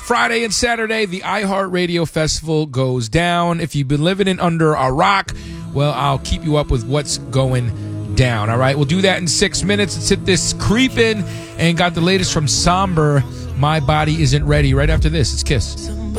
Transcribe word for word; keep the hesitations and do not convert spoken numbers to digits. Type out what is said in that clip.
Friday and Saturday, the iHeartRadio Festival goes down. If you've been living in under a rock, well, I'll keep you up with what's going down. All right, we'll do that in six minutes. Let's hit this creeping and got the latest from Somber. My Body Isn't Ready. Right after this, it's Kiss.